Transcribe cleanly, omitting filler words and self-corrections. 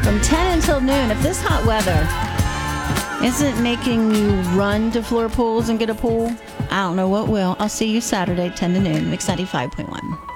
from 10 until noon. If this hot weather isn't making you run to Floor Pools and get a pool, I don't know what will. I'll see you Saturday, 10 to noon, Mix 95.1.